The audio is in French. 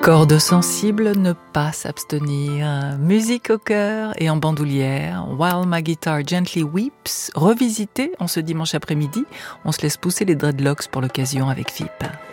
Cordes sensibles, ne pas s'abstenir. Musique au cœur et en bandoulière. While My Guitar Gently Weeps, revisité en ce dimanche après-midi. On se laisse pousser les dreadlocks pour l'occasion avec FIP.